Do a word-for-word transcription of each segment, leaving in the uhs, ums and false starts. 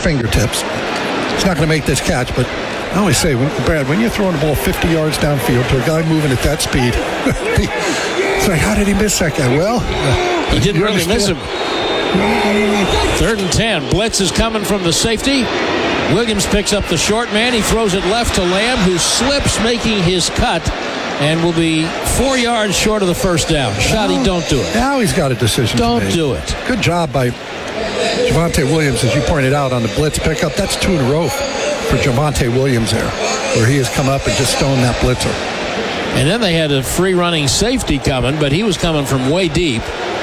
fingertips. He's not going to make this catch, but I always say, Brad, when you're throwing the ball fifty yards downfield to a guy moving at that speed, it's like, how did he miss that guy? Well, he didn't really miss him. Third and ten. Blitz is coming from the safety. Williams picks up the short man. He throws it left to Lamb, who slips, making his cut, and will be four yards short of the first down. Shoddy, don't do it. Now he's got a decision Don't to make. do it. Good job by Javonte Williams, as you pointed out, on the blitz pickup. That's two in a row for Javonte Williams there, where he has come up and just stoned that blitzer. And then they had a free running safety coming, but he was coming from way deep.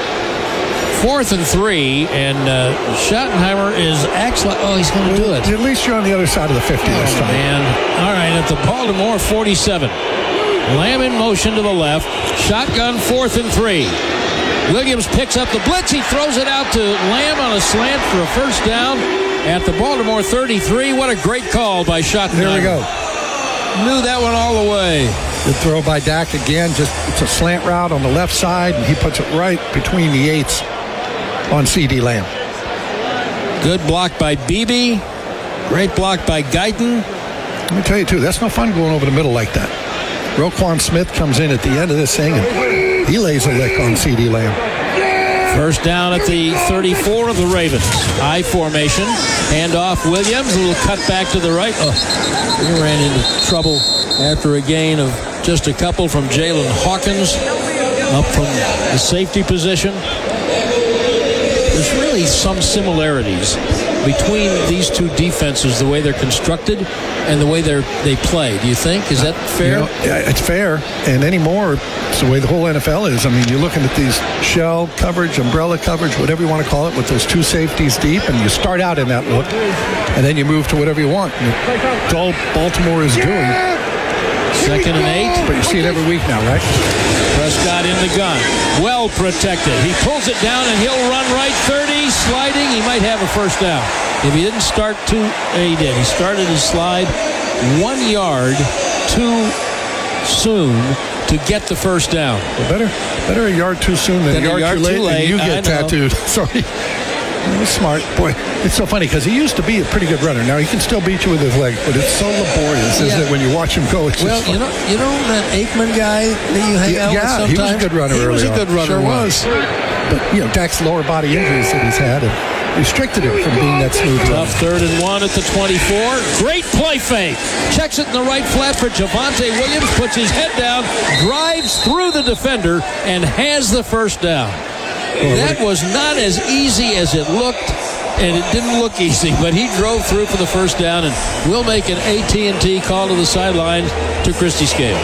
Fourth and three, and uh, Schottenheimer is actually, oh, he's going to do it. At least you're on the other side of the fifty oh, this time. Man. All right, at the Baltimore forty-seven. Lamb in motion to the left. Shotgun, fourth and three. Williams picks up the blitz. He throws it out to Lamb on a slant for a first down at the Baltimore thirty-three. What a great call by Schottenheimer. There we go. Knew that one all the way. Good throw by Dak again. Just it's a slant route on the left side, and he puts it right between the eights on CeeDee Lamb. Good block by Beebe. Great block by Guyton. Let me tell you, too, that's no fun going over the middle like that. Roquan Smith comes in at the end of this thing, and he lays a lick on CeeDee Lamb. First down at the thirty-four of the Ravens. I formation. Hand off Williams. A little cut back to the right. Oh, he ran into trouble after a gain of just a couple from Jalen Hawkins up from the safety position. There's really some similarities between these two defenses, the way they're constructed and the way they're they play. Do you think? Is that fair? You know, yeah, it's fair. And anymore, it's the way the whole N F L is. I mean, you're looking at these shell coverage, umbrella coverage, whatever you want to call it, with those two safeties deep, and you start out in that look, and then you move to whatever you want. It's all Baltimore is doing. Second and eight. But you see it every week now, right? Prescott in the gun. Well protected. He pulls it down and he'll run right thirty. Sliding. He might have a first down. If he didn't start too, he did. He started his slide one yard too soon to get the first down. Well, better, better a yard too soon than, than a yard, yard too late, too late and you get tattooed. Sorry. He was smart. Boy, it's so funny because he used to be a pretty good runner. Now he can still beat you with his legs, but it's so laborious, isn't yeah. it, when you watch him go? It's well, you know, you know that Aikman guy that you hang yeah, out yeah, with sometimes? he was a good runner he early was a good on. runner Sure was. But, you know, Dak's lower body injuries that he's had have restricted him from being that smooth runner. Tough third and one at the twenty-four. Great play fake. Checks it in the right flat for Javonte Williams, puts his head down, drives through the defender, and has the first down. Well, that was not as easy as it looked. And it didn't look easy, but he drove through for the first down, and we'll make an A T and T call to the sideline to Christy Scales.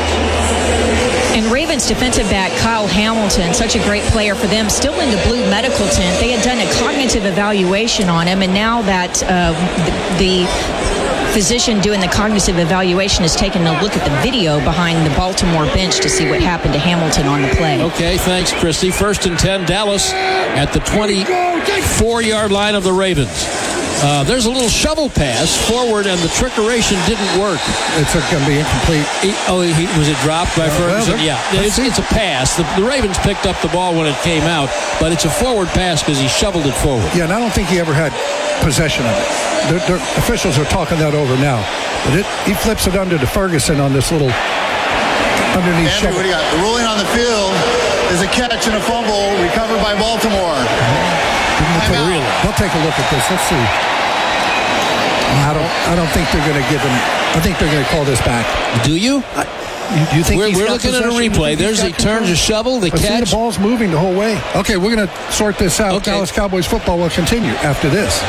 And Ravens defensive back Kyle Hamilton, such a great player for them, still in the blue medical tent. They had done a cognitive evaluation on him, and now that uh, the, the physician doing the cognitive evaluation is taking a look at the video behind the Baltimore bench to see what happened to Hamilton on the play. Okay, thanks, Christy. First and ten, Dallas at the twenty-four-yard line of the Ravens. Uh, there's a little shovel pass forward, and the trickeration didn't work. It's going to be incomplete. He, oh, he, was it dropped by uh, Ferguson? Well, yeah, it's, it's a pass. The, the Ravens picked up the ball when it came out, but it's a forward pass because he shoveled it forward. Yeah, and I don't think he ever had possession of it. The, the officials are talking that over now. But it, he flips it under to Ferguson on this little underneath check. What do you got? The ruling on the field is a catch and a fumble recovered by Baltimore. Mm-hmm. Really? We'll take a look at this. Let's see. I don't. I don't think they're going to give him. I think they're going to call this back. Do you? I, you, you think we're, we're looking at a replay? There's he turns a shovel. The but catch. See, the ball's moving the whole way. Okay, we're going to sort this out. Okay. Dallas Cowboys football will continue after this.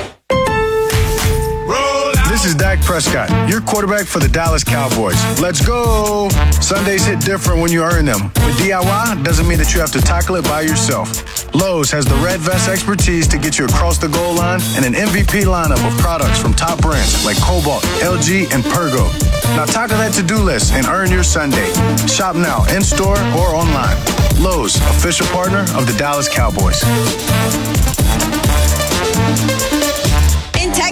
This is Dak Prescott, your quarterback for the Dallas Cowboys. Let's go! Sundays hit different when you earn them. With D I Y, doesn't mean that you have to tackle it by yourself. Lowe's has the red vest expertise to get you across the goal line and an M V P lineup of products from top brands like Cobalt, L G, and Pergo. Now tackle that to-do list and earn your Sunday. Shop now, in-store or online. Lowe's, official partner of the Dallas Cowboys.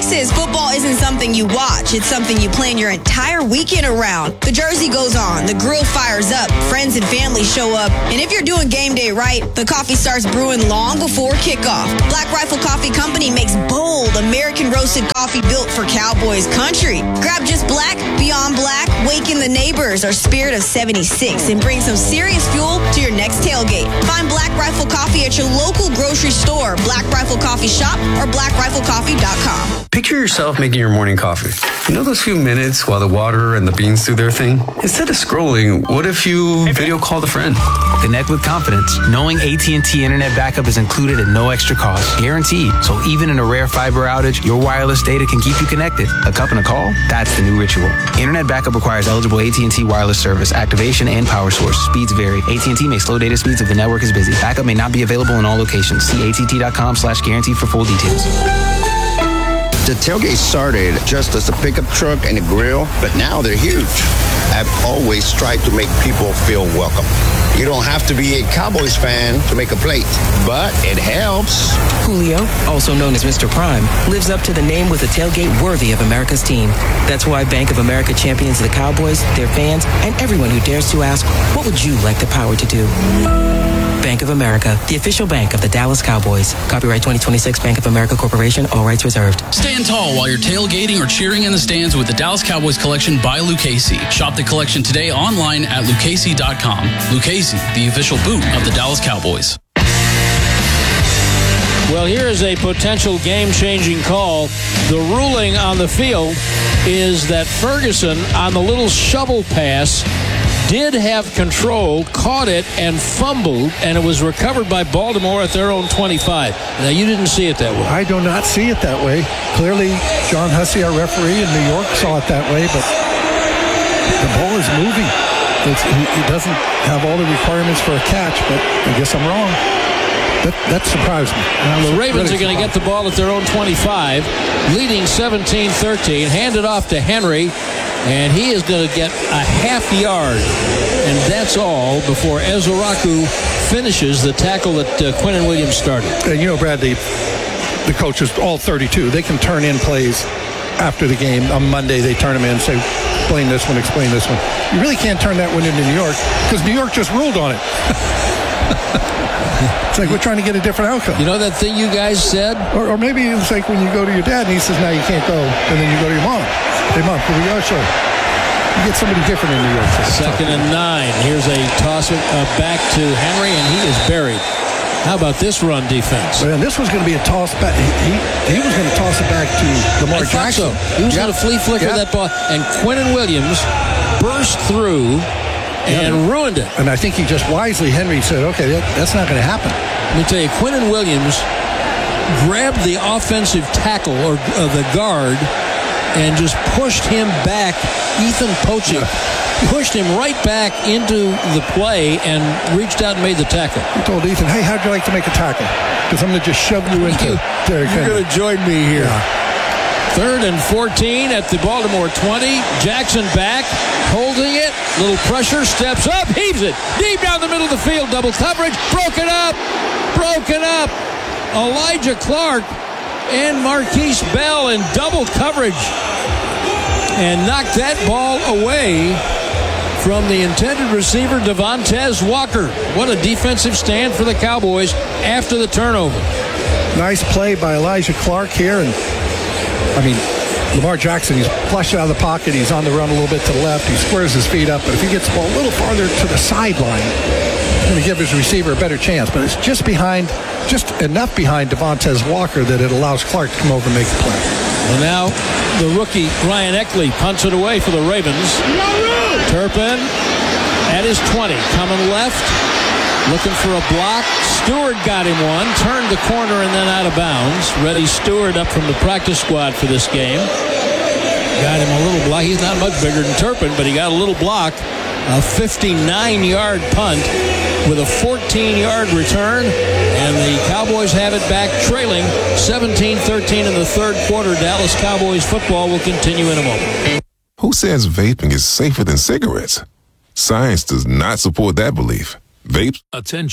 Texas, football isn't something you watch. It's something you plan your entire weekend around. The jersey goes on, the grill fires up, friends and family show up, and if you're doing game day right, the coffee starts brewing long before kickoff. Black Rifle Coffee Company makes bold American roasted coffee built for Cowboys country. Grab just black, beyond black, waken the neighbors, or Spirit of seventy-six, and bring some serious fuel to your next tailgate. Find Black Rifle Coffee at your local grocery store, Black Rifle Coffee Shop, or black rifle coffee dot com. Picture yourself making your morning coffee. You know those few minutes while the water and the beans do their thing? Instead of scrolling, what if you video called a friend? Connect with confidence, knowing A T and T Internet Backup is included at no extra cost. Guaranteed. So even in a rare fiber outage, your wireless data can keep you connected. A cup and a call? That's the new ritual. Internet Backup requires eligible A T and T wireless service, activation, and power source. Speeds vary. A T and T may slow data speeds if the network is busy. Backup may not be available in all locations. See A T T dot com slash guarantee for full details. The tailgate started just as a pickup truck and a grill, but now they're huge. I've always tried to make people feel welcome. You don't have to be a Cowboys fan to make a plate, but it helps. Julio, also known as Mister Prime, lives up to the name with a tailgate worthy of America's team. That's why Bank of America champions the Cowboys, their fans, and everyone who dares to ask, what would you like the power to do? Bank of America, the official bank of the Dallas Cowboys. Copyright twenty twenty-six Bank of America Corporation, all rights reserved. Stand tall while you're tailgating or cheering in the stands with the Dallas Cowboys collection by Lucchese. Shop the collection today online at lucchese dot com. Lucchese, the official boot of the Dallas Cowboys. Well, here is a potential game-changing call. The ruling on the field is that Ferguson, on the little shovel pass, did have control, caught it, and fumbled, and it was recovered by Baltimore at their own twenty-five. Now, you didn't see it that way. I do not see it that way. Clearly, John Hussey, our referee in New York, saw it that way, but the ball is moving. It's, he, he doesn't have all the requirements for a catch, but I guess I'm wrong. That, that surprised me. The Ravens really are going to get the ball at their own twenty-five, leading seventeen thirteen, hand it off to Henry, and he is going to get a half yard, and that's all before Ezeraku finishes the tackle that uh, Quinnen Williams started. And you know, Bradley, the coaches, all thirty-two, they can turn in plays after the game. On Monday, they turn them in and say, explain this one, explain this one. You really can't turn that one into New York because New York just ruled on it. It's like we're trying to get a different outcome. You know that thing you guys said? Or, or maybe it's like when you go to your dad and he says, now you can't go. And then you go to your mom. Hey, mom, can we go? Sure. You get somebody different in New York. Second and nine. Here's a toss it uh, back to Henry, and he is buried. How about this run defense? Well, this was going to be a toss back. He, he was going to toss it back to Lamar I Jackson. So. He was yep. going to flea flicker yep. that ball. And Quinnen Williams burst through and yeah, ruined it. And I think he just wisely, Henry said, okay, that, that's not going to happen. Let me tell you, Quinnen Williams grabbed the offensive tackle or uh, the guard and just pushed him back. Ethan Pochik yeah. pushed him right back into the play and reached out and made the tackle. He told Ethan, hey, how'd you like to make a tackle? Because I'm going to just shove you into Derrick Henry. You're going to join me here. Yeah. Third and fourteen at the Baltimore twenty. Jackson back, holding it. Little pressure, steps up, heaves it. Deep down the middle of the field, double coverage. Broken up, broken up. Elijah Clark and Marquise Bell in double coverage. And knocked that ball away from the intended receiver, Devontae Walker. What a defensive stand for the Cowboys after the turnover. Nice play by Elijah Clark here. And I mean, Lamar Jackson, he's flushed out of the pocket. He's on the run a little bit to the left. He squares his feet up. But if he gets the ball a little farther to the sideline, he's going to give his receiver a better chance. But it's just behind, just enough behind Devontae Walker that it allows Clark to come over and make the play. Well, now the rookie Ryan Eckley punts it away for the Ravens. Turpin at his twenty, coming left, looking for a block. Stewart got him one, turned the corner and then out of bounds. Reddy Stewart up from the practice squad for this game. Got him a little block. He's not much bigger than Turpin, but he got a little block. A fifty-nine yard punt with a fourteen yard return. And the Cowboys have it back, trailing seventeen thirteen in the third quarter. Dallas Cowboys football will continue in a moment. Who says vaping is safer than cigarettes? Science does not support that belief. Vapes. Attention.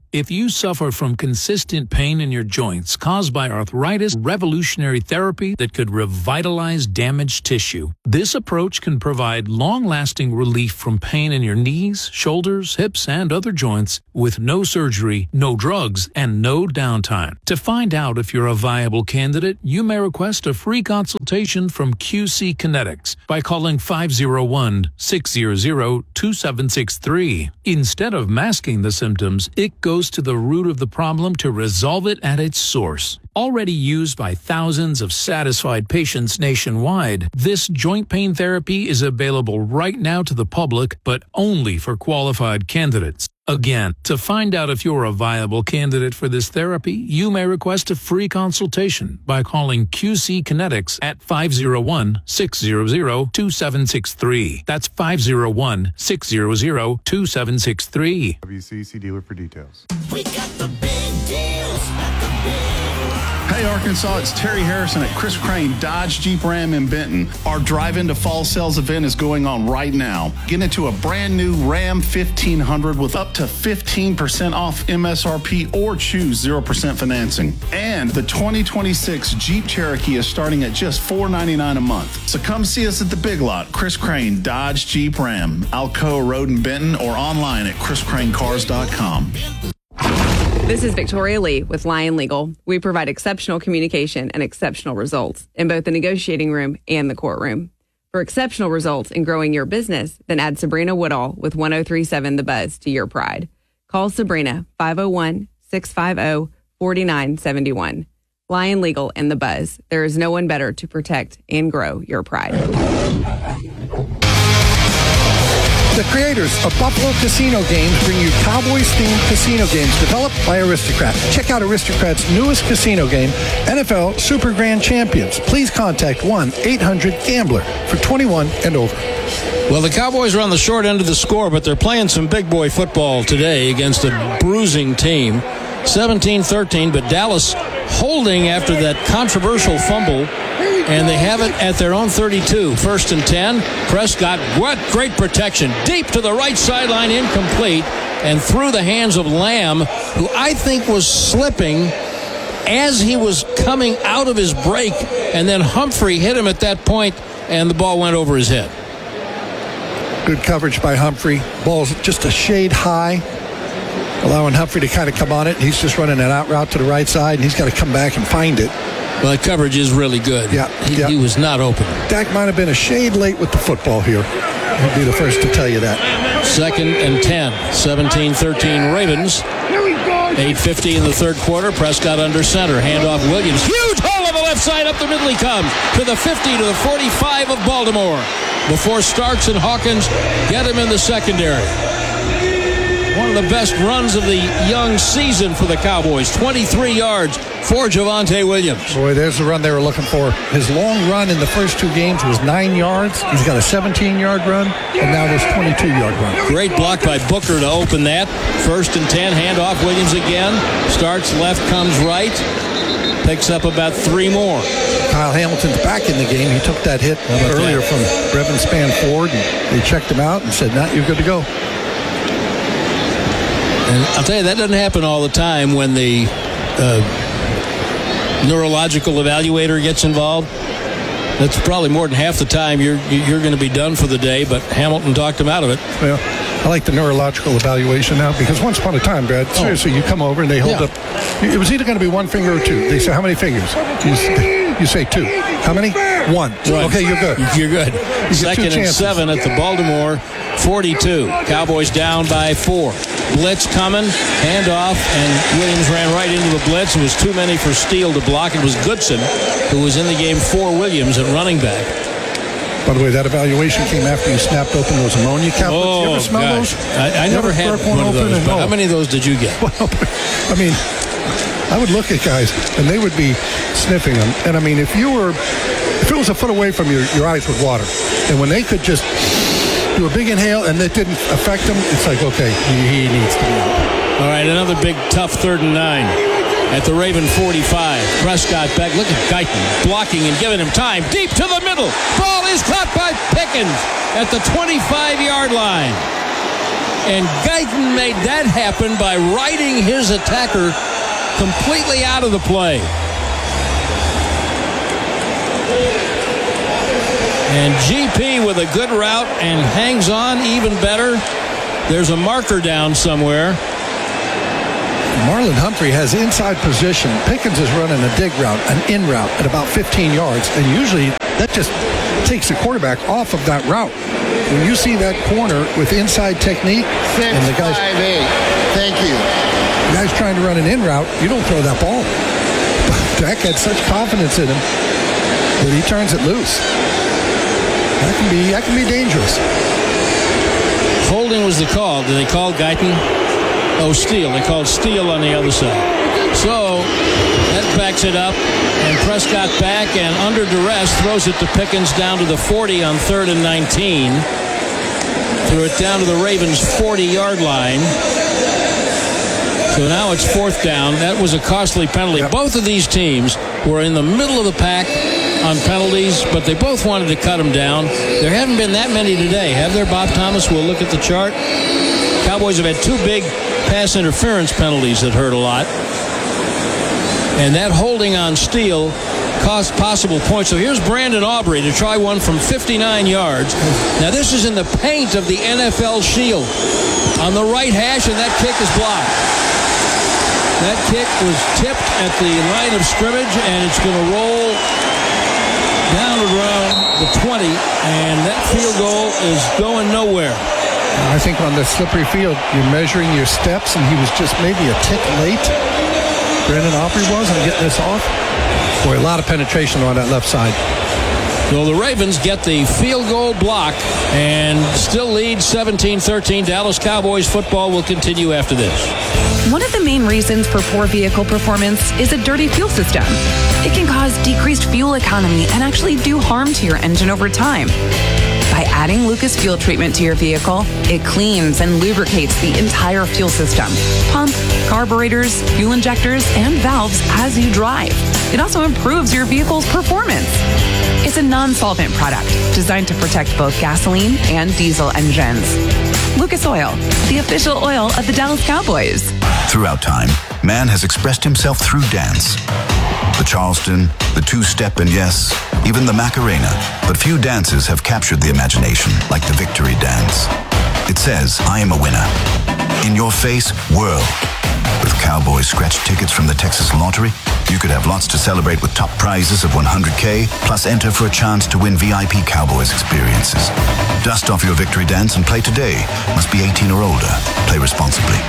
If you suffer from consistent pain in your joints caused by arthritis, revolutionary therapy that could revitalize damaged tissue. This approach can provide long-lasting relief from pain in your knees, shoulders, hips, and other joints with no surgery, no drugs, and no downtime. To find out if you're a viable candidate, you may request a free consultation from Q C Kinetics by calling five oh one, six hundred, two seven six three. Instead of masking the symptoms, it goes to the root of the problem to resolve it at its source. Already used by thousands of satisfied patients nationwide, this joint pain therapy is available right now to the public, but only for qualified candidates. Again, to find out if you're a viable candidate for this therapy, you may request a free consultation by calling Q C Kinetics at five oh one, six hundred, two seven six three. That's five oh one, six hundred, two seven six three. W C C dealer for details. We got the big deals at the big. Hey Arkansas, it's Terry Harrison at Chris Crane Dodge Jeep Ram in Benton. Our Drive Into Fall Sales event is going on right now. Get into a brand new Ram fifteen hundred with up to fifteen percent off M S R P or choose zero percent financing. And the twenty twenty-six Jeep Cherokee is starting at just four ninety-nine a month. So come see us at the Big Lot, Chris Crane Dodge Jeep Ram, Alcoa Road in Benton, or online at chris crane cars dot com. This is Victoria Lee with Lion Legal. We provide exceptional communication and exceptional results in both the negotiating room and the courtroom. For exceptional results in growing your business, then add Sabrina Woodall with one oh three point seven The Buzz to your pride. Call Sabrina five oh one, six five oh, four nine seven one. Lion Legal and The Buzz. There is no one better to protect and grow your pride. The creators of Buffalo Casino Games bring you Cowboys-themed casino games developed by Aristocrat. Check out Aristocrat's newest casino game, N F L Super Grand Champions. Please contact one eight hundred gambler for twenty-one and over. Well, the Cowboys are on the short end of the score, but they're playing some big boy football today against a bruising team. seventeen thirteen, but Dallas holding after that controversial fumble. And they have it at their own thirty-two. First and ten. Prescott, what great protection. Deep to the right sideline, incomplete. And through the hands of Lamb, who I think was slipping as he was coming out of his break. And then Humphrey hit him at that point, and the ball went over his head. Good coverage by Humphrey. Ball's just a shade high, allowing Humphrey to kind of come on it. He's just running an out route to the right side, and he's got to come back and find it. Well, the coverage is really good. Yeah, he, yeah. he was not open. Dak might have been a shade late with the football here. I'll be the first to tell you that. Second and ten. seventeen thirteen Ravens. eight fifty in the third quarter. Prescott under center. Handoff Williams. Huge hole on the left side. Up the middle he comes. To the fifty, to the forty-five of Baltimore. Before Starks and Hawkins get him in the secondary. One of the best runs of the young season for the Cowboys. twenty-three yards for Javonte Williams. Boy, there's the run they were looking for. His long run in the first two games was nine yards. He's got a seventeen-yard run, and now this twenty-two-yard run. Great block by Booker to open that. First and ten, handoff Williams again. Starts left, comes right. Picks up about three more. Kyle Hamilton's back in the game. He took that hit earlier that? from Brevin Spann-Ford, and they checked him out and said, "Nah, you're good to go." And I'll tell you, that doesn't happen all the time when the uh, neurological evaluator gets involved. That's probably more than half the time you're you're going to be done for the day, but Hamilton talked him out of it. Well, I like the neurological evaluation now because once upon a time, Brad, oh. seriously, you come over and they hold yeah. up. It was either going to be one finger or two. They say, how many fingers? You say, you say two. How many? One. Right. Okay, you're good. You're good. You Second and seven at the Baltimore forty-two. Cowboys down by four. Blitz coming, handoff, and Williams ran right into the blitz. It was too many for Steele to block. It was Goodson who was in the game for Williams at running back. By the way, that evaluation came after you snapped open those ammonia caplets. Oh, you ever smell gosh. those? I, I never had one, one of those. But how many of those did you get? Well, I mean, I would look at guys, and they would be sniffing them. And, I mean, if you were, if it was a foot away from you, your eyes would water. And when they could just do a big inhale and it didn't affect him, it's like, okay, he, he needs to be out. All right, another big, tough third and nine at the Raven forty-five. Prescott back. Look at Guyton blocking and giving him time. Deep to the middle. Ball is caught by Pickens at the twenty-five-yard line. And Guyton made that happen by riding his attacker completely out of the play. And G P with a good route and hangs on even better. There's a marker down somewhere. Marlon Humphrey has inside position. Pickens is running a dig route, an in route at about fifteen yards. And usually that just takes the quarterback off of that route. When you see that corner with inside technique, Six, and the guy's, five, eight. Thank you. the guy's trying to run an in route, you don't throw that ball. Dak had such confidence in him that he turns it loose. That can be that can be dangerous. Holding was the call. Did they call Guyton? Oh, Steele. They called Steele on the other side. So that backs it up, and Prescott back and under duress throws it to Pickens down to the forty on third and nineteen. Threw it down to the Ravens' forty-yard line. So now it's fourth down. That was a costly penalty. Yep. Both of these teams were in the middle of the pack on penalties, but they both wanted to cut them down. There haven't been that many today, have there, Bob Thomas? We'll look at the chart. Cowboys have had two big pass interference penalties that hurt a lot. And that holding on Steele cost possible points. So here's Brandon Aubrey to try one from fifty-nine yards. Now this is in the paint of the N F L Shield on the right hash, and that kick is blocked. That kick was tipped at the line of scrimmage, and it's going to roll down around the twenty, and that field goal is going nowhere. I think on the slippery field, you're measuring your steps, and he was just maybe a tick late. Brandon Aubrey was on getting this off. Boy, a lot of penetration on that left side. So the Ravens get the field goal block and still lead seventeen thirteen. Dallas Cowboys football will continue after this. One of the main reasons for poor vehicle performance is a dirty fuel system. It can cause decreased fuel economy and actually do harm to your engine over time. By adding Lucas Fuel Treatment to your vehicle, it cleans and lubricates the entire fuel system. Pump, carburetors, fuel injectors, and valves as you drive. It also improves your vehicle's performance. It's a non-solvent product designed to protect both gasoline and diesel engines. Lucas Oil, the official oil of the Dallas Cowboys. Throughout time, man has expressed himself through dance. The Charleston, the two-step, and yes, even the Macarena. But few dances have captured the imagination like the victory dance. It says, I am a winner. In your face, world. With Cowboys scratch tickets from the Texas Lottery, you could have lots to celebrate with top prizes of one hundred K, plus enter for a chance to win V I P Cowboys experiences. Dust off your victory dance and play today. Must be eighteen or older. Play responsibly.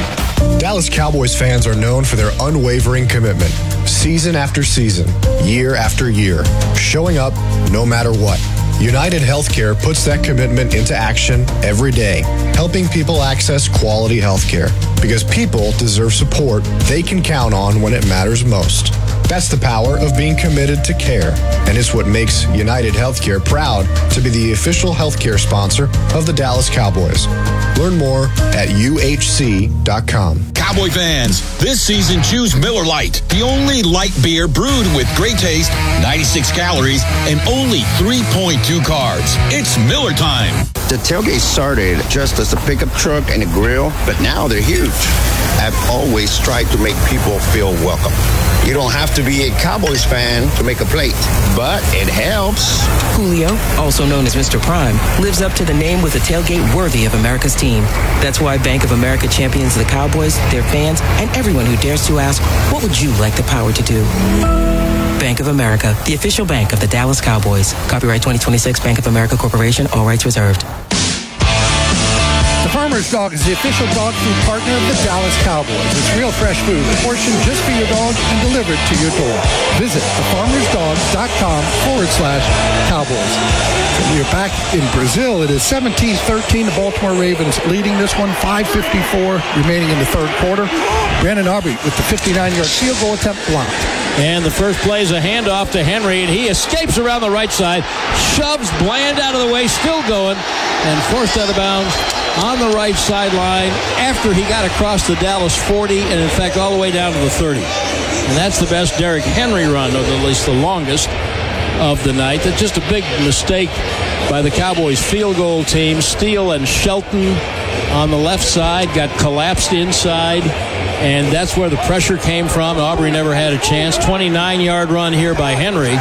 Dallas Cowboys fans are known for their unwavering commitment, season after season, year after year, showing up no matter what. United Healthcare puts that commitment into action every day, helping people access quality healthcare, because people deserve support they can count on when it matters most. That's the power of being committed to care, and it's what makes United Healthcare proud to be the official healthcare sponsor of the Dallas Cowboys. Learn more at U H C dot com. Cowboy fans, this season choose Miller Lite, the only light beer brewed with great taste, ninety-six calories, and only three point two carbs. It's Miller time. The tailgate started just as a pickup truck and a grill, but now they're huge. I've always tried to make people feel welcome. You don't have to be a Cowboys fan to make a plate, but it helps. Julio, also known as Mister Prime, lives up to the name with a tailgate worthy of America's team. That's why Bank of America champions the Cowboys, their fans, and everyone who dares to ask, what would you like the power to do? Bank of America, the official bank of the Dallas Cowboys. Copyright twenty twenty-six Bank of America Corporation, all rights reserved. The Farmer's Dog is the official dog food partner of the Dallas Cowboys. It's real fresh food, portioned just for your dog and delivered to your door. Visit the farmers dog dot com forward slash Cowboys. We're back in Brazil. It is seventeen thirteen. The Baltimore Ravens leading this one. five fifty-four remaining in the third quarter. Brandon Aubrey with the fifty-nine-yard field goal attempt blocked. And the first play is a handoff to Henry, and he escapes around the right side, shoves Bland out of the way, still going, and forced out of bounds on the right sideline after he got across the Dallas forty, and in fact all the way down to the thirty. And that's the best Derrick Henry run, or at least the longest. of the night. That's just a big mistake by the Cowboys field goal team. Steele and Shelton on the left side got collapsed inside, and that's where the pressure came from. Aubrey never had a chance. twenty-nine-yard run here by Henry.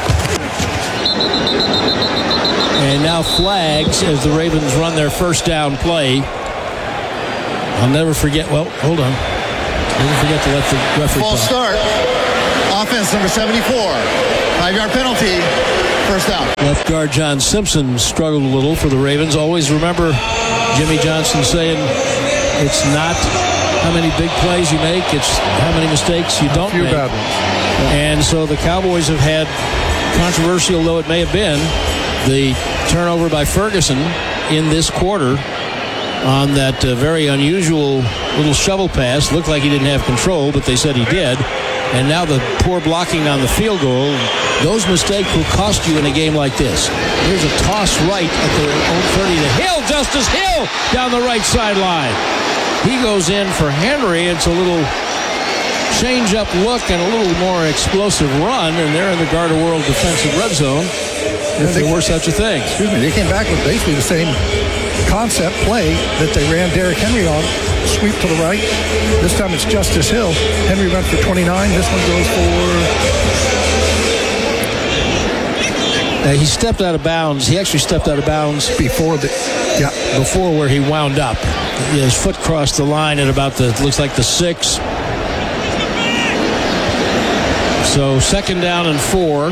And now flags as the Ravens run their first down play. I'll never forget. Well, hold on. Never forget to let the referee False start. Offense number seventy-four. Five-yard penalty. First down. Left guard John Simpson struggled a little for the Ravens. Always remember Jimmy Johnson saying it's not how many big plays you make, it's how many mistakes you don't a few make. Bad ones. And so the Cowboys have had, controversial though it may have been, the turnover by Ferguson in this quarter on that uh, very unusual little shovel pass. Looked like he didn't have control, but they said he did. And now the poor blocking on the field goal. Those mistakes will cost you in a game like this. Here's a toss right at the own thirty to Hill. Justice Hill down the right sideline. He goes in for Henry. It's a little change-up look and a little more explosive run, and they're in the Garda World defensive red zone, if there were such a thing. Excuse me, they came back with basically the same concept play that they ran Derrick Henry on. Sweep to the right. This time it's Justice Hill. Henry went for twenty-nine. This one goes for... Uh, he stepped out of bounds. He actually stepped out of bounds before the, yeah, before where he wound up. His foot crossed the line at about the, looks like the six. So second down and four.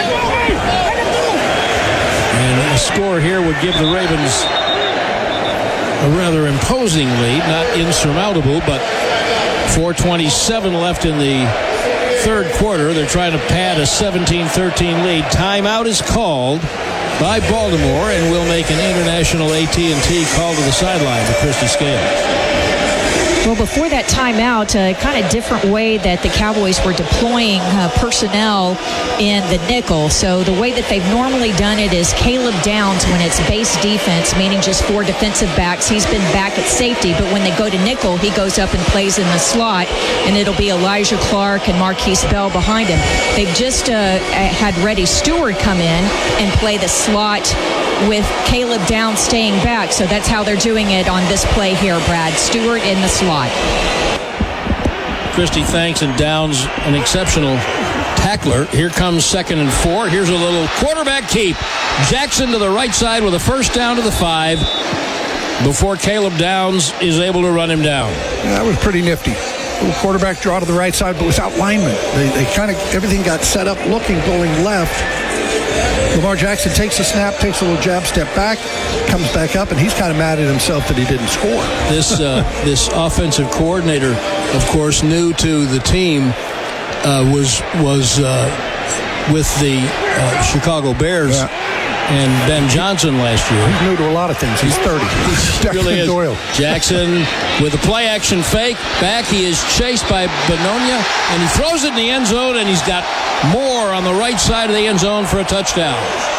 And a score here would give the Ravens a rather imposing lead, not insurmountable, but four twenty-seven left in the third quarter. They're trying to pad a seventeen thirteen lead. Timeout is called by Baltimore, and we'll make an international A T and T call to the sideline to Christy Scales. Well, before that timeout, a kind of different way that the Cowboys were deploying uh, personnel in the nickel. So the way that they've normally done it is Caleb Downs, when it's base defense, meaning just four defensive backs, he's been back at safety. But when they go to nickel, he goes up and plays in the slot, and it'll be Elijah Clark and Marquise Bell behind him. They've just uh, had Reddy Stewart come in and play the slot with Caleb Downs staying back. So that's how they're doing it on this play here, Brad. Stewart in the slot. Christie thanks and Downs an exceptional tackler. Here comes second and four. Here's a little quarterback keep. Jackson to the right side with a first down to the five before Caleb Downs is able to run him down. Yeah, that was pretty nifty. Little quarterback draw to the right side, but without linemen. They, they kind of, everything got set up looking going left. Lamar Jackson takes a snap, takes a little jab step back, comes back up, and he's kind of mad at himself that he didn't score. This uh, this offensive coordinator, of course, new to the team, uh, was was uh, with the uh, Chicago Bears yeah. and Ben Johnson last year. He's new to a lot of things. He's thirty. He really is. Doyle. Jackson with a play-action fake. Back, he is chased by Bononia, and he throws it in the end zone, and he's got Moore on the right side of the end zone for a touchdown.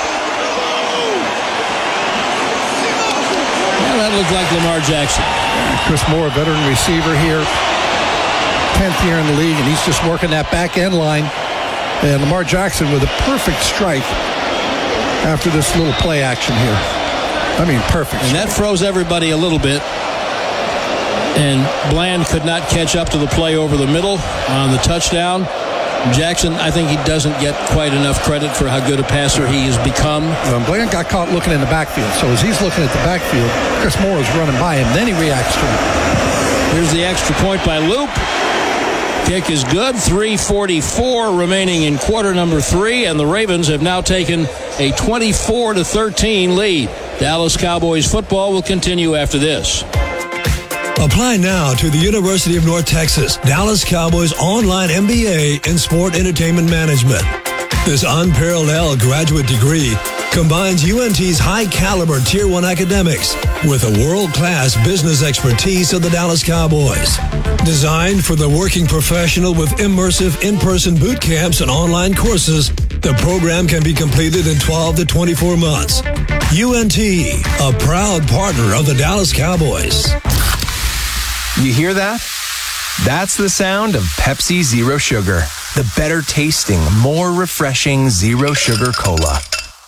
Yeah, that looked like Lamar Jackson. Chris Moore, veteran receiver here, tenth year in the league, and he's just working that back end line. And Lamar Jackson with a perfect strike after this little play action here. I mean, perfect. And that froze everybody a little bit. And Bland could not catch up to the play over the middle on the touchdown. Jackson, I think he doesn't get quite enough credit for how good a passer he has become. Um, Bland got caught looking in the backfield. So as he's looking at the backfield, Chris Moore is running by him. Then he reacts to him. Here's the extra point by Loop. Kick is good. three forty-four remaining in quarter number three, and the Ravens have now taken a twenty-four to thirteen lead. Dallas Cowboys football will continue after this. Apply now to the University of North Texas Dallas Cowboys online M B A in Sport Entertainment Management. This unparalleled graduate degree combines U N T's high-caliber Tier one academics with a world-class business expertise of the Dallas Cowboys. Designed for the working professional with immersive in-person boot camps and online courses, the program can be completed in twelve to twenty-four months. U N T, a proud partner of the Dallas Cowboys. You hear that? That's the sound of Pepsi Zero Sugar. the better tasting, more refreshing zero sugar cola.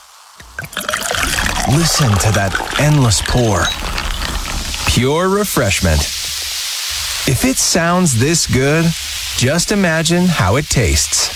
Listen to that endless pour. Pure refreshment. If it sounds this good, just imagine how it tastes.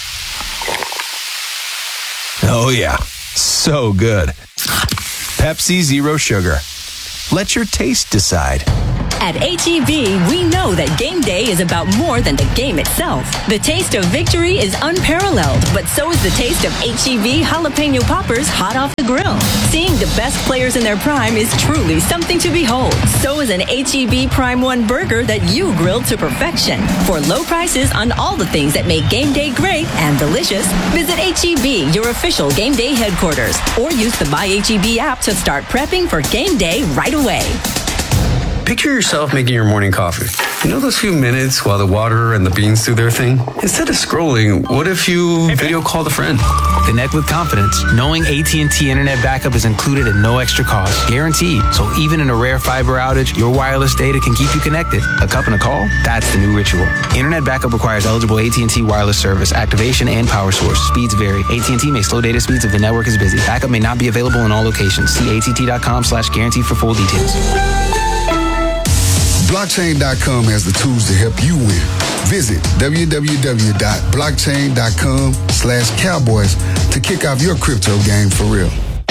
Oh yeah, so good. Pepsi Zero Sugar. Let your taste decide. At H E B, we know that game day is about more than the game itself. The taste of victory is unparalleled, but so is the taste of H E B jalapeno poppers hot off the grill. Seeing the best players in their prime is truly something to behold. So is an H E B Prime One burger that you grilled to perfection. For low prices on all the things that make game day great and delicious, visit H E B, your official game day headquarters, or use the My H E B app to start prepping for game day right away. Picture yourself making your morning coffee. You know those few minutes while the water and the beans do their thing? Instead of scrolling, what if you video called a friend? Connect with confidence, knowing A T and T Internet backup is included at no extra cost. Guaranteed. So even in a rare fiber outage, your wireless data can keep you connected. A cup and a call? That's the new ritual. Internet backup requires eligible A T and T wireless service, activation, and power source. Speeds vary. A T and T may slow data speeds if the network is busy. Backup may not be available in all locations. See A T T dot com slash guarantee for full details. blockchain dot com has the tools to help you win. Visit w w w dot blockchain dot com slash cowboys to kick off your crypto game for real.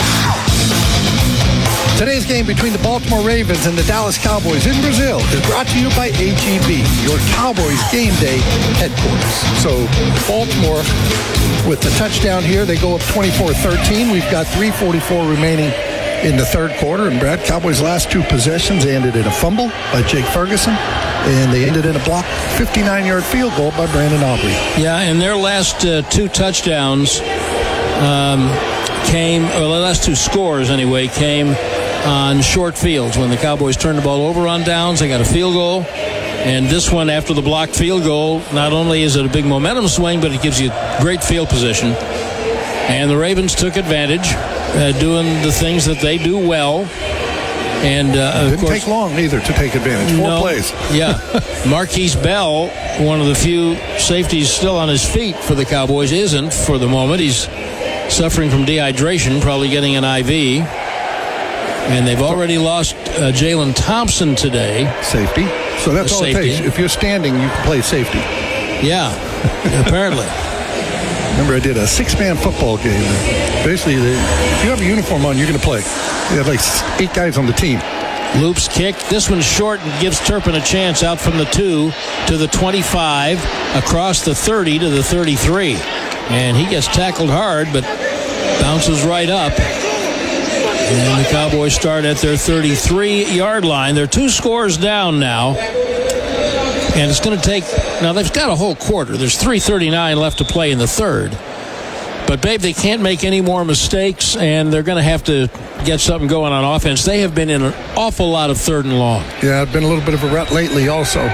Today's game between the Baltimore Ravens and the Dallas Cowboys in Brazil is brought to you by H E B, your Cowboys game day headquarters. So Baltimore, with the touchdown here, they go up twenty-four thirteen. We've got three forty-four remaining in the third quarter. And Brad, Cowboys' last two possessions ended in a fumble by Jake Ferguson, and they ended in a blocked fifty-nine-yard field goal by Brandon Aubrey. Yeah, and their last uh, two touchdowns um, came, or the last two scores anyway, came on short fields. When the Cowboys turned the ball over on downs, they got a field goal. And this one, after the blocked field goal, not only is it a big momentum swing, but it gives you great field position. And the Ravens took advantage, uh, doing the things that they do well. And uh, it didn't of course, take long either to take advantage. Four no, plays. Yeah. Marquise Bell, one of the few safeties still on his feet for the Cowboys, isn't for the moment. He's suffering from dehydration, probably getting an I V. And they've already lost uh, Jalen Thompson today. Safety. So that's all safety. it takes. If you're standing, you can play safety. Yeah, apparently. Remember, I did a six-man football game. Basically, they, if you have a uniform on, you're going to play. You have like eight guys on the team. Loops kick. This one's short and gives Turpin a chance out from the two to the twenty-five, across the thirty to the thirty-three. And he gets tackled hard, but bounces right up. And the Cowboys start at their thirty-three-yard line. They're two scores down now. And it's going to take, now they've got a whole quarter. There's three thirty-nine left to play in the third. But, babe, they can't make any more mistakes, and they're going to have to get something going on offense. They have been in an awful lot of third and long. Yeah, it's been a little bit of a rut lately also.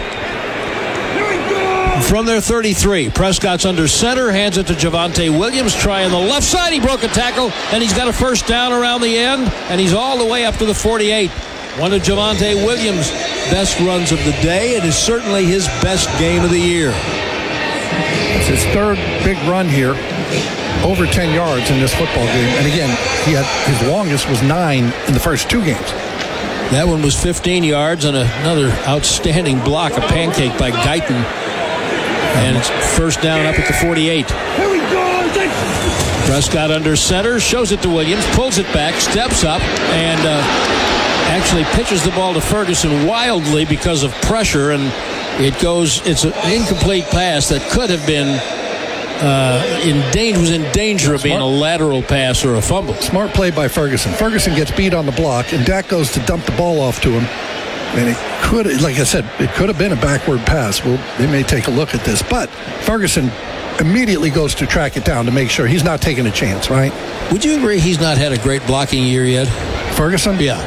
From their thirty-three, Prescott's under center, hands it to Javonte Williams, trying the left side. He broke a tackle, and he's got a first down around the end, and he's all the way up to the forty-eight. One of Javonte Williams' best runs of the day. It is certainly his best game of the year. It's his third big run here, over ten yards in this football game. And again, he had his longest was nine in the first two games. That one was fifteen yards, and another outstanding block, a pancake by Guyton. And it's first down up at the forty-eight. Here we go. Prescott under center, shows it to Williams, pulls it back, steps up, and uh, actually pitches the ball to Ferguson wildly because of pressure, and it goes, it's an incomplete pass that could have been uh, in danger, was in danger of being a lateral pass or a fumble. Smart play by Ferguson. Ferguson gets beat on the block, and Dak goes to dump the ball off to him. And it could, like I said, it could have been a backward pass. Well, they may take a look at this. But Ferguson immediately goes to track it down to make sure he's not taking a chance, right? Would you agree he's not had a great blocking year yet? Ferguson? Yeah.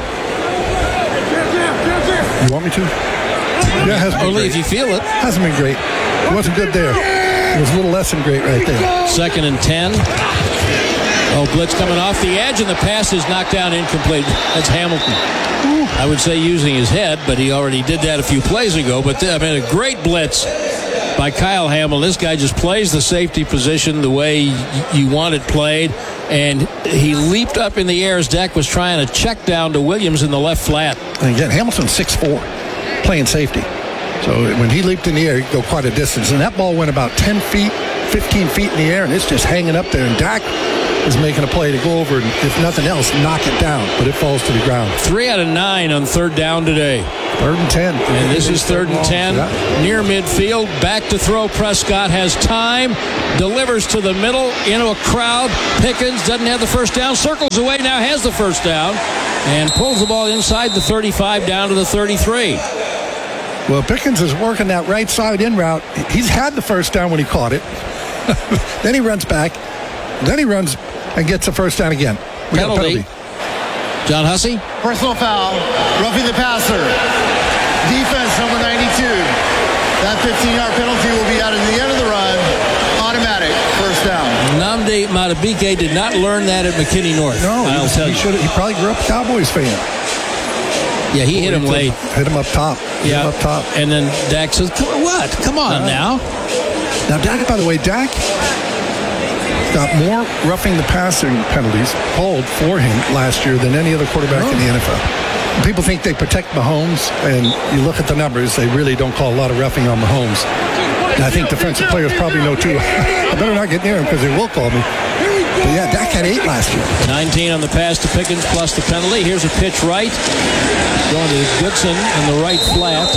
You want me to? Yeah, it hasn't been Only great. if you feel it. Hasn't been great. It wasn't good there. It was a little less than great right there. Second and ten. Oh, blitz coming off the edge, and the pass is knocked down incomplete. That's Hamilton. I would say using his head, but he already did that a few plays ago. But I mean, a great blitz by Kyle Hamilton. This guy just plays the safety position the way you want it played, and he leaped up in the air as Dak was trying to check down to Williams in the left flat. And again, Hamilton's six foot four, playing safety. So when he leaped in the air, he'd go quite a distance. And that ball went about ten feet, fifteen feet in the air, and it's just hanging up there. And Dak is making a play to go over and, if nothing else, knock it down. But it falls to the ground. Three out of nine on third down today. Third and ten. And this is third and ten. Near midfield. Back to throw. Prescott has time. Delivers to the middle. Into a crowd. Pickens doesn't have the first down. Circles away. Now has the first down. And pulls the ball inside the thirty-five down to the thirty-three. Well, Pickens is working that right side in route. He's had the first down when he caught it. Then he runs back. Then he runs and gets the first down again. We got a penalty. John Hussey. Personal foul. Roughing the passer. Defense number ninety-two. That fifteen-yard penalty will be out at the end of the run. Automatic. First down. Nnamdi Madubuike did not learn that at McKinney North. No, I'll he, tell he, you. he probably grew up a Cowboys fan. Yeah, he hit him late. Hit him up top. Hit yeah, him up top. And then Dak says, what? Come on uh, now. Now, Dak, by the way, Dak got more roughing the passing penalties called for him last year than any other quarterback oh. in the N F L. People think they protect Mahomes, and you look at the numbers, they really don't call a lot of roughing on Mahomes. And I think defensive players probably know, too. I better not get near him because they will call me. But yeah, Dak had eight last year. nineteen on the pass to Pickens plus the penalty. Here's a pitch right. Going to Goodson in the right flat.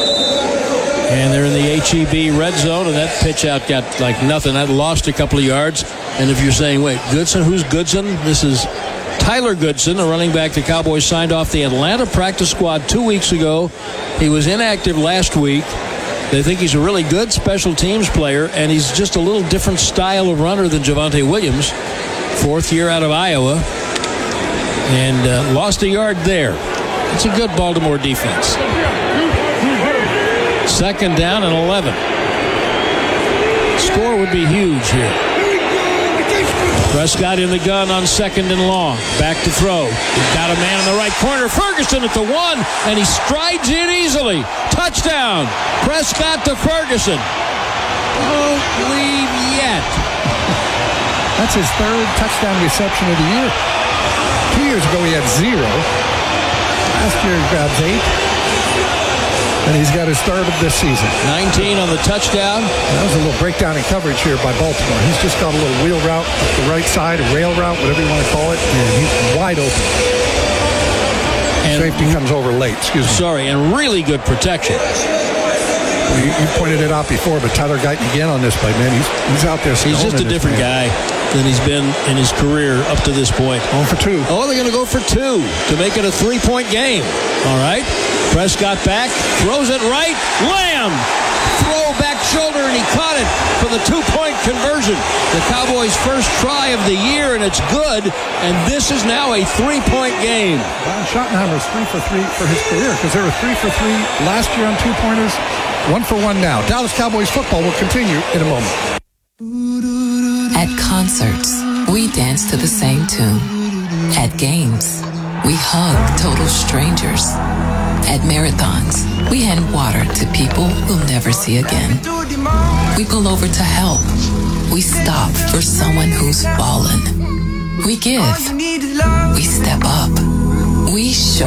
And they're in the H E B red zone, and that pitch out got like nothing. That lost a couple of yards. And if you're saying, wait, Goodson, who's Goodson? This is Tyler Goodson, a running back the Cowboys signed off the Atlanta practice squad two weeks ago. He was inactive last week. They think he's a really good special teams player, and he's just a little different style of runner than Javonte Williams. Fourth year out of Iowa. And uh, lost a yard there. It's a good Baltimore defense. Second down and eleven. Score would be huge here. Prescott in the gun on second and long. Back to throw. He's got a man in the right corner. Ferguson at the one, and he strides in easily. Touchdown. Prescott to Ferguson. Don't leave yet. That's his third touchdown reception of the year. Two years ago he had zero. Last year he grabs eight. And he's got his third of this season. nineteen on the touchdown. That was a little breakdown in coverage here by Baltimore. He's just got a little wheel route up the right side, a rail route, whatever you want to call it, and he's wide open. And safety comes over late, excuse me. Sorry, and really good protection. Well, you, you pointed it out before, but Tyler Guyton again on this play, man. He's, he's out there. He's just a different guy than he's been in his career up to this point. Going for two. Oh, they're going to go for two to make it a three-point game. All right. Prescott back, throws it right, Lamb! Throw back shoulder, and he caught it for the two-point conversion. The Cowboys' first try of the year, and it's good, and this is now a three-point game. Brian Schottenheimer's three for three for his career, because they were three for three last year on two-pointers. One for one now. Dallas Cowboys football will continue in a moment. At concerts, we dance to the same tune. At games, we hug total strangers. At marathons, we hand water to people we'll never see again. We pull over to help. We stop for someone who's fallen. We give. We step up. We show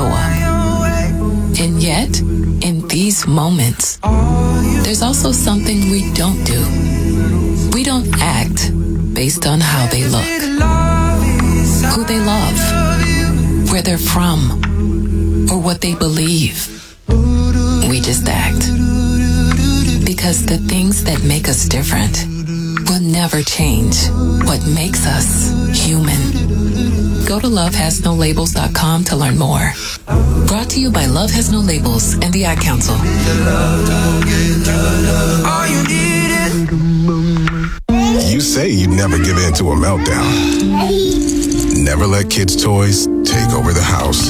up. And yet, in these moments, there's also something we don't do. We don't act based on how they look, who they love, where they're from, or what they believe. We just act. Because the things that make us different will never change what makes us human. Go to love has no labels dot com to learn more. Brought to you by Love Has No Labels and the Ad Council. You say you'd never give in to a meltdown. Never let kids' toys take over the house.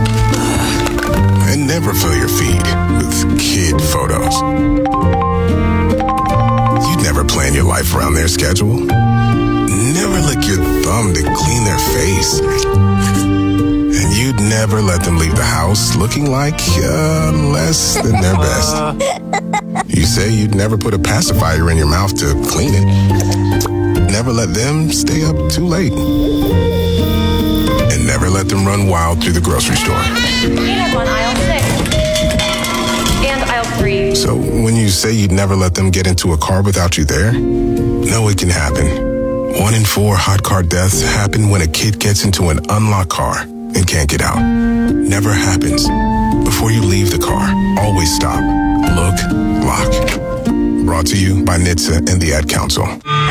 And never fill your feed with kid photos. You'd never plan your life around their schedule. Never lick your thumb to clean their face. And you'd never let them leave the house looking like uh, less than their best. You say you'd never put a pacifier in your mouth to clean it. Never let them stay up too late. And never let them run wild through the grocery store. Peanuts on aisle six. And aisle three. So when you say you'd never let them get into a car without you there, know it can happen. One in four hot car deaths happen when a kid gets into an unlocked car and can't get out. Never happens. Before you leave the car, always stop, look, lock. Brought to you by N H T S A and the Ad Council.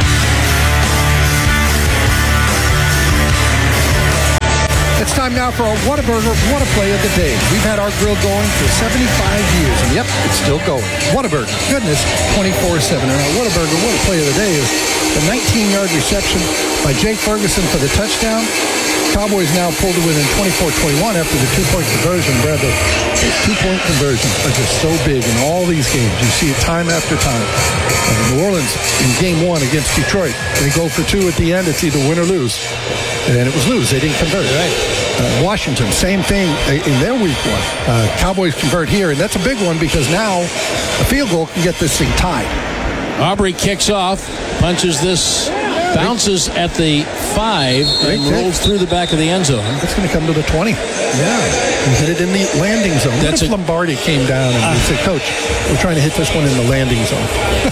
It's time now for our Whataburger What a Play of the Day. We've had our grill going for seventy-five years, and yep, it's still going. Whataburger, goodness, twenty-four seven. And our Whataburger What a Play of the Day is the nineteen-yard reception by Jake Ferguson for the touchdown. Cowboys now pulled to within twenty-four twenty-one after the two-point conversion. Brad, the two-point conversions are just so big in all these games. You see it time after time. And New Orleans, in game one against Detroit, they go for two at the end. It's either win or lose. And it was lose. They didn't convert. Right. Uh, Washington, same thing in their week one. Uh, Cowboys convert here, and that's a big one because now a field goal can get this thing tied. Aubrey kicks off, punches this, bounces at the five, and rolls through the back of the end zone. It's going to come to the twenty. Yeah. He hit it in the landing zone. That's what if a, Lombardi came down and uh, he said, Coach, we're trying to hit this one in the landing zone.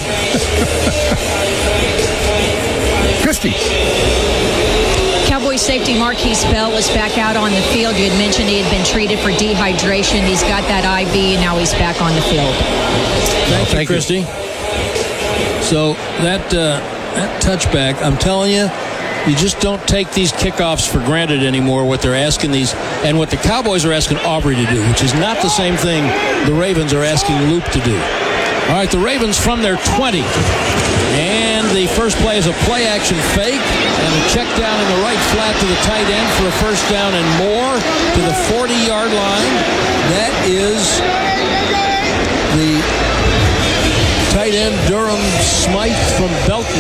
Christy. Cowboys safety Marquise Bell is back out on the field. You had mentioned he had been treated for dehydration. He's got that I V, and now he's back on the field. Thank, Thank you, Christy. You. So that uh, that touchback, I'm telling you, you just don't take these kickoffs for granted anymore, what they're asking these, and what the Cowboys are asking Aubrey to do, which is not the same thing the Ravens are asking Loop to do. All right, the Ravens from their twenty. And the first play is a play-action fake, and a check down in the right flat to the tight end for a first down and more to the forty-yard line. That is the tight end Durham Smythe from Belton,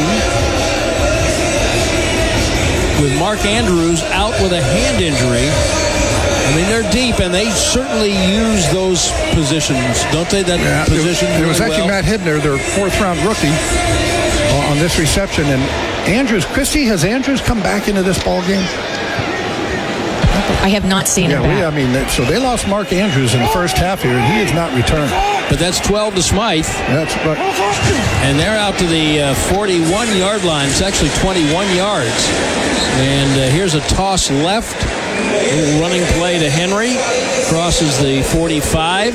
with Mark Andrews out with a hand injury. I mean, they're deep, and they certainly use those positions, don't they? That yeah, position. It was, it was really actually well. Matt Hibner, their fourth-round rookie, uh, on this reception. And Andrews, Christy, has Andrews come back into this ball game? I have not seen yeah, him back. We, I mean, so they lost Mark Andrews in the first half here, and he has not returned. But that's twelve to Smythe. That's right. And they're out to the uh, forty-one-yard line. It's actually twenty-one yards. And uh, here's a toss left. A running play to Henry. Crosses the forty-five.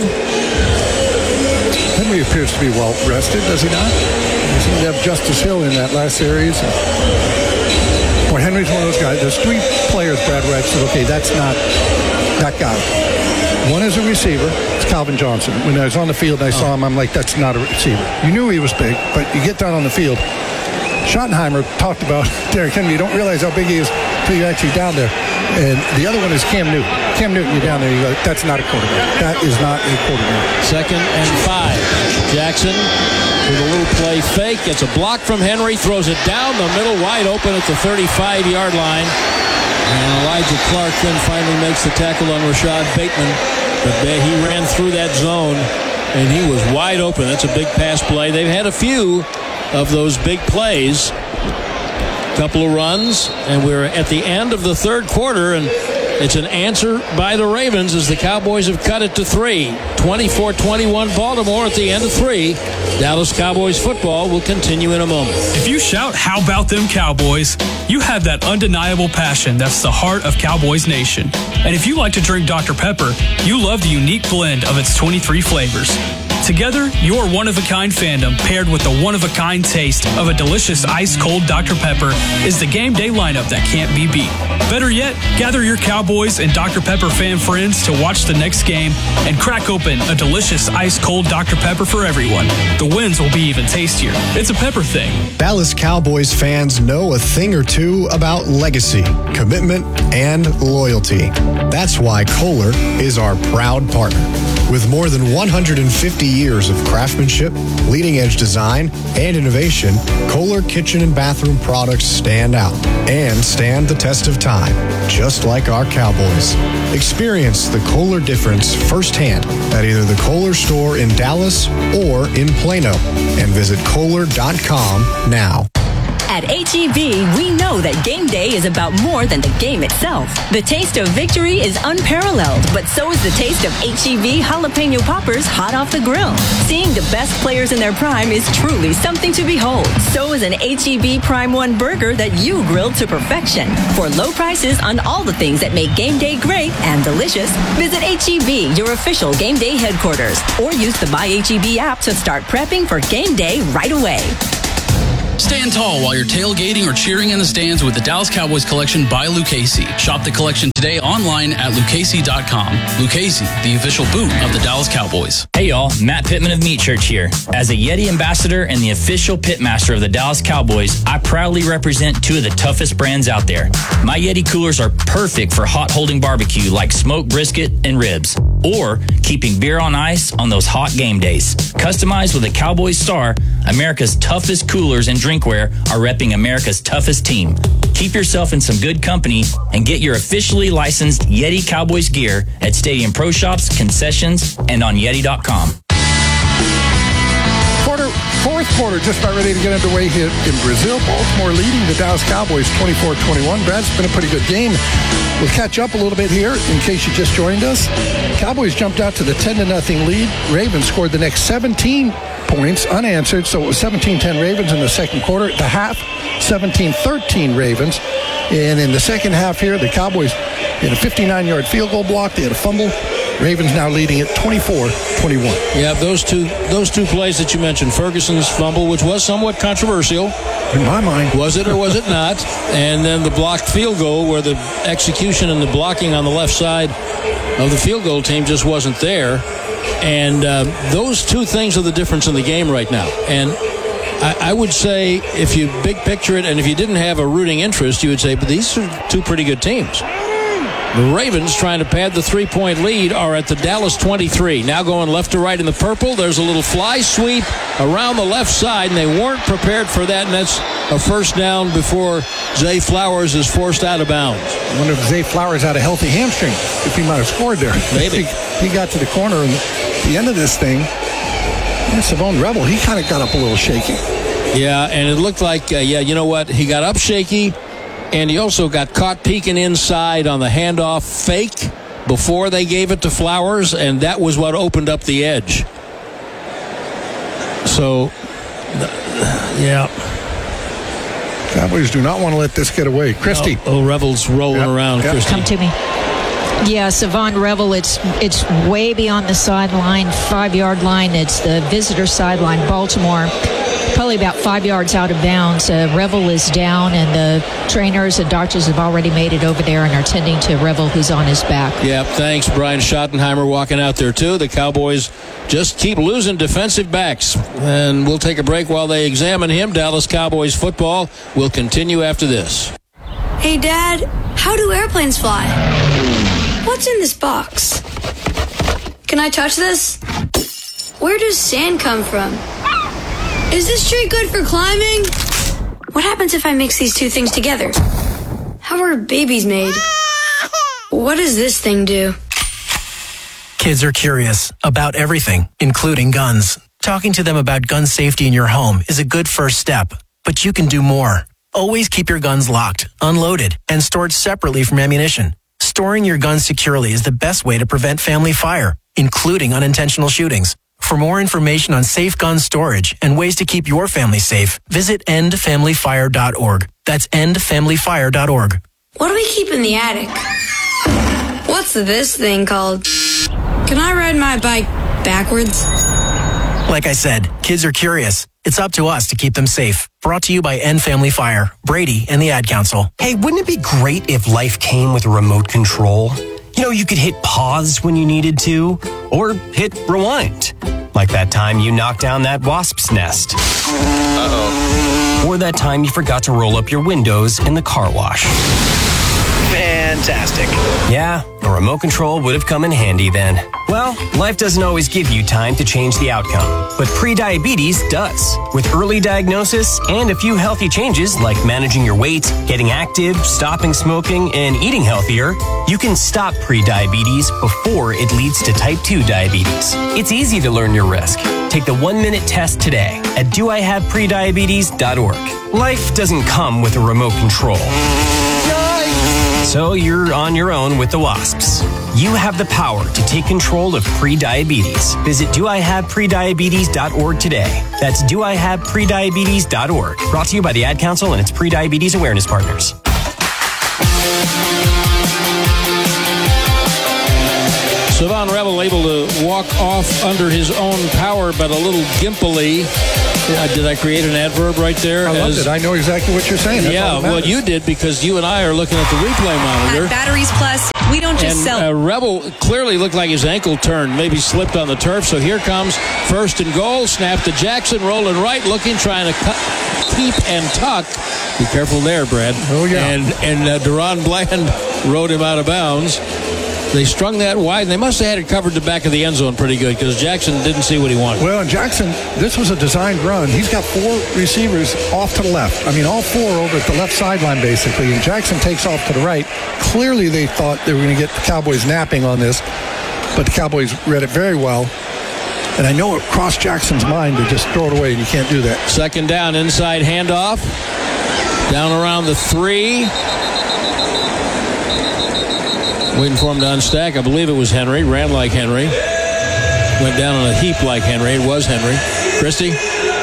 Henry appears to be well rested, does he not? He seemed to have Justice Hill in that last series. Boy, Henry's one of those guys. There's three players, Brad Wright said, okay, that's not that guy. One is a receiver. It's Calvin Johnson. When I was on the field and I saw him, I'm like, that's not a receiver. You knew he was big, but you get down on the field. Schottenheimer talked about Derrick Henry. You don't realize how big he is until you're actually down there. And the other one is Cam Newton. Cam Newton, you're down there, you go, that's not a quarterback. That is not a quarterback. Second and five. Jackson with a little play fake. Gets a block from Henry. Throws it down the middle, wide open at the thirty-five-yard line. And Elijah Clark then finally makes the tackle on Rashad Bateman. But he ran through that zone, and he was wide open. That's a big pass play. They've had a few of those big plays. Couple of runs, and we're at the end of the third quarter, and it's an answer by the Ravens as the Cowboys have cut it to three. twenty-four twenty-one Baltimore at the end of three. Dallas Cowboys football will continue in a moment. If you shout, "How about them Cowboys?" you have that undeniable passion that's the heart of Cowboys Nation. And if you like to drink Doctor Pepper, you love the unique blend of its twenty-three flavors. Together, your one-of-a-kind fandom paired with the one-of-a-kind taste of a delicious ice-cold Doctor Pepper is the game day lineup that can't be beat. Better yet, gather your Cowboys and Doctor Pepper fan friends to watch the next game and crack open a delicious ice-cold Doctor Pepper for everyone. The wins will be even tastier. It's a pepper thing. Dallas Cowboys fans know a thing or two about legacy, commitment, and loyalty. That's why Kohler is our proud partner. With more than one hundred fifty years of craftsmanship, leading-edge design, and innovation, Kohler kitchen and bathroom products stand out and stand the test of time, just like our Cowboys. Experience the Kohler difference firsthand at either the Kohler store in Dallas or in Plano, and visit Kohler dot com now. At H E B, we know that game day is about more than the game itself. The taste of victory is unparalleled, but so is the taste of H E B jalapeno poppers hot off the grill. Seeing the best players in their prime is truly something to behold. So is an H E B Prime One burger that you grilled to perfection. For low prices on all the things that make game day great and delicious, visit H E B, your official game day headquarters, or use the My H E B app to start prepping for game day right away. Stand tall while you're tailgating or cheering in the stands with the Dallas Cowboys collection by Lucchese. Shop the collection today online at lucchese dot com. Lucchese, the official boot of the Dallas Cowboys. Hey y'all, Matt Pittman of Meat Church here. As a Yeti ambassador and the official pitmaster of the Dallas Cowboys, I proudly represent two of the toughest brands out there. My Yeti coolers are perfect for hot holding barbecue like smoked brisket and ribs, or keeping beer on ice on those hot game days. Customized with a Cowboys star, America's toughest coolers and drinkware are repping America's toughest team. Keep yourself in some good company and get your officially licensed Yeti Cowboys gear at Stadium Pro Shops, concessions, and on Yeti dot com. Quarter, fourth quarter just about ready to get underway here in Brazil. Baltimore leading the Dallas Cowboys twenty-four twenty-one. Brad's been a pretty good game. We'll catch up a little bit here in case you just joined us. Cowboys jumped out to the ten to nothing lead. Ravens scored the next seventeen points unanswered, so it was seventeen ten Ravens in the second quarter. At the half, seventeen thirteen Ravens. And in the second half here, the Cowboys had a fifty-nine-yard field goal block. They had a fumble. Ravens now leading it twenty-four twenty-one. Yeah, those two those two plays that you mentioned, Ferguson's fumble, which was somewhat controversial. In my mind. Was it or was it not? And then the blocked field goal where the execution and the blocking on the left side of the field goal team just wasn't there. And uh, those two things are the difference in the game right now. And I, I would say if you big picture it and if you didn't have a rooting interest, you would say, but these are two pretty good teams. The Ravens, trying to pad the three-point lead, are at the Dallas twenty-three. Now going left to right in the purple. There's a little fly sweep around the left side, and they weren't prepared for that, and that's a first down before Zay Flowers is forced out of bounds. I wonder if Zay Flowers had a healthy hamstring, if he might have scored there. Maybe. He, he got to the corner, and at the end of this thing, yeah, Savon Rebel, he kind of got up a little shaky. Yeah, and it looked like, uh, yeah, you know what? He got up shaky. And he also got caught peeking inside on the handoff fake before they gave it to Flowers, and that was what opened up the edge. So, yeah. Cowboys do not want to let this get away. Christy. Oh, oh Revel's rolling yep. around, yep. Christy. Come to me. Yeah, Savon Revel, it's it's way beyond the sideline, five-yard line. It's the visitor sideline, Baltimore. Probably about five yards out of bounds. Uh, Revel is down, and the trainers and doctors have already made it over there and are tending to Revel, who's on his back. Yeah, thanks. Brian Schottenheimer walking out there, too. The Cowboys just keep losing defensive backs. And we'll take a break while they examine him. Dallas Cowboys football will continue after this. Hey, Dad, how do airplanes fly? What's in this box? Can I touch this? Where does sand come from? Is this tree good for climbing? What happens if I mix these two things together? How are babies made? What does this thing do? Kids are curious about everything, including guns. Talking to them about gun safety in your home is a good first step, but you can do more. Always keep your guns locked, unloaded, and stored separately from ammunition. Storing your guns securely is the best way to prevent family fire, including unintentional shootings. For more information on safe gun storage and ways to keep your family safe, visit end family fire dot org. That's end family fire dot org. What do we keep in the attic? What's this thing called? Can I ride my bike backwards? Like I said, kids are curious. It's up to us to keep them safe. Brought to you by End Family Fire, Brady, and the Ad Council. Hey, wouldn't it be great if life came with a remote control? You know, you could hit pause when you needed to, or hit rewind. Like that time you knocked down that wasp's nest. Uh-oh. Or that time you forgot to roll up your windows in the car wash. Fantastic. Yeah, a remote control would have come in handy then. Well, life doesn't always give you time to change the outcome, but prediabetes does. With early diagnosis and a few healthy changes like managing your weight, getting active, stopping smoking, and eating healthier, you can stop prediabetes before it leads to type two diabetes. It's easy to learn your risk. Take the one-minute test today at do I have prediabetes dot org. Life doesn't come with a remote control. So you're on your own with the WASPs. You have the power to take control of prediabetes. Visit do I have prediabetes dot org today. That's do I have prediabetes dot org. Brought to you by the Ad Council and its prediabetes awareness partners. Savon Rebel able to walk off under his own power, but a little gimpily. Uh, did I create an adverb right there? I loved it. I know exactly what you're saying. That's yeah, well, you did because you and I are looking at the replay monitor. At Batteries Plus, we don't just and, sell. Uh, Rebel clearly looked like his ankle turned, maybe slipped on the turf. So here comes first and goal. Snap to Jackson, rolling right, looking, trying to cut, keep and tuck. Be careful there, Brad. Oh, yeah. And, and uh, Deron Bland rode him out of bounds. They strung that wide, and they must have had it covered the back of the end zone pretty good because Jackson didn't see what he wanted. Well, and Jackson, this was a designed run. He's got four receivers off to the left. I mean, all four over at the left sideline, basically, and Jackson takes off to the right. Clearly, they thought they were going to get the Cowboys napping on this, but the Cowboys read it very well. And I know it crossed Jackson's mind to just throw it away, and you can't do that. Second down, inside handoff. Down around the three. Waiting for him to unstack. I believe it was Henry. Ran like Henry. Went down on a heap like Henry. It was Henry. Christy?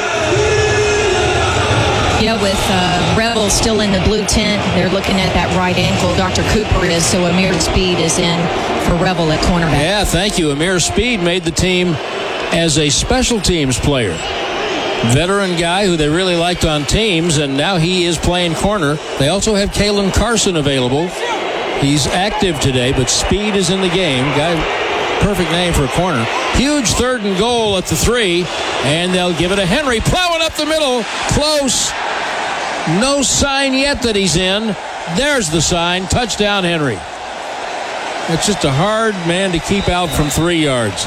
Yeah, with uh, Rebel still in the blue tent, they're looking at that right ankle. Doctor Cooper is, so Amir Speed is in for Rebel at cornerback. Yeah, thank you. Amir Speed made the team as a special teams player. Veteran guy who they really liked on teams, and now he is playing corner. They also have Kalen Carson available. He's active today, but Speed is in the game. Guy, perfect name for a corner. Huge third and goal at the three, and they'll give it to Henry. Plowing up the middle. Close. No sign yet that he's in. There's the sign. Touchdown, Henry. It's just a hard man to keep out from three yards.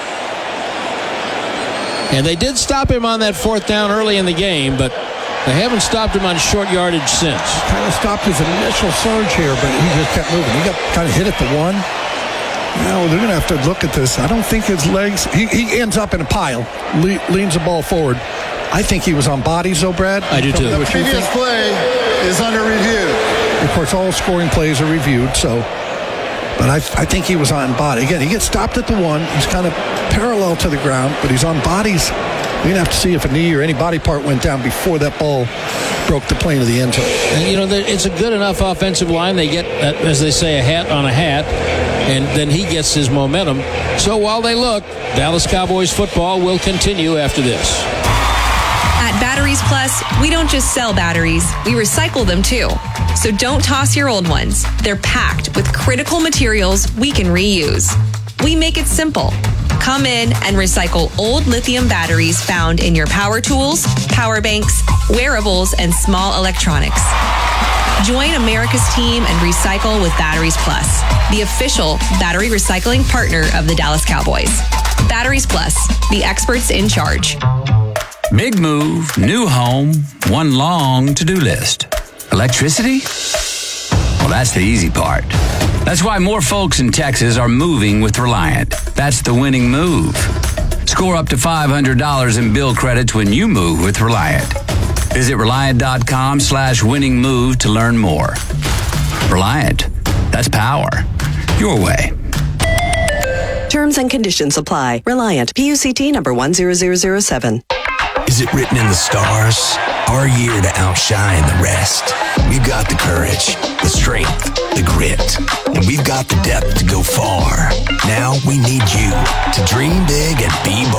And they did stop him on that fourth down early in the game, but they haven't stopped him on short yardage since. Kind of stopped his initial surge here, but he just kept moving. He got kind of hit at the one. Now they're going to have to look at this. I don't think his legs, he, he ends up in a pile, le- leans the ball forward. I think he was on bodies, though, Brad. I do, too. The previous play is under review. Of course, all scoring plays are reviewed, so. But I, I think he was on body. Again, he gets stopped at the one. He's kind of parallel to the ground, but he's on bodies. We're going to have to see if a knee or any body part went down before that ball broke the plane of the end zone. And, you know, it's a good enough offensive line. They get, as they say, a hat on a hat, and then he gets his momentum. So while they look, Dallas Cowboys football will continue after this. At Batteries Plus, we don't just sell batteries, we recycle them too. So don't toss your old ones. They're packed with critical materials we can reuse. We make it simple. Come in and recycle old lithium batteries found in your power tools, power banks, wearables, and small electronics. Join America's team and recycle with Batteries Plus, the official battery recycling partner of the Dallas Cowboys. Batteries Plus, the experts in charge. Big move, new home, one long to-do list. Electricity? Well, that's the easy part. That's why more folks in Texas are moving with Reliant. That's the winning move. Score up to five hundred dollars in bill credits when you move with Reliant. Visit Reliant.com slash winning move to learn more. Reliant. That's power. Your way. Terms and conditions apply. Reliant. P U C T number one zero zero zero seven. Is it written in the stars? Our year to outshine the rest. We've got the courage, the strength, the grit, and we've got the depth to go far. Now we need you to dream big and be bold.